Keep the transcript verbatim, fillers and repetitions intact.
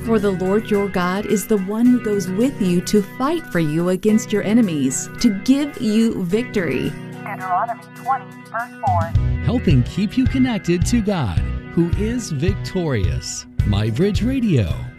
For the Lord your God is the one who goes with you to fight for you against your enemies, to give you victory. Deuteronomy twenty, verse four. Helping keep you connected to God, who is victorious. MyBridge Radio.